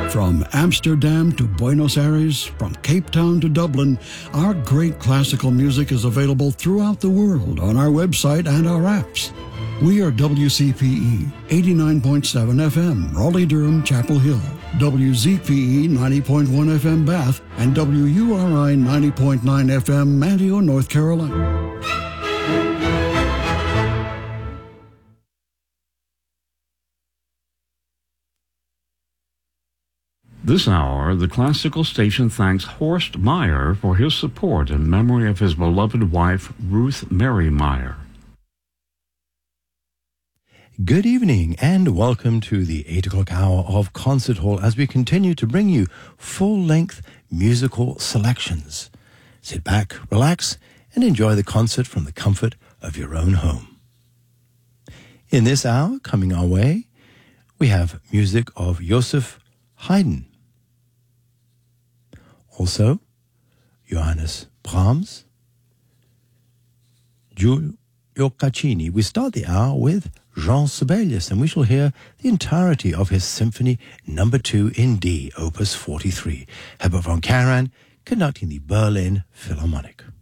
From Amsterdam to Buenos Aires, from Cape Town to Dublin, our great classical music is available throughout the world on our website and our apps. We are WCPE 89.7 FM, Raleigh-Durham, Chapel Hill, WZPE 90.1 FM, Bath, and WURI 90.9 FM, Manteo, North Carolina. This hour, the classical station thanks Horst Meyer for his support in memory of his beloved wife, Ruth Mary Meyer. Good evening and welcome to the 8 o'clock hour of Concert Hall as we continue to bring you full-length musical selections. Sit back, relax, and enjoy the concert from the comfort of your own home. In this hour, coming our way, we have music of Joseph Haydn. Also, Johannes Brahms, Giulio Caccini. We start the hour with Jean Sibelius, and we shall hear the entirety of his Symphony No. 2 in D, Opus 43. Herbert von Karajan conducting the Berlin Philharmonic.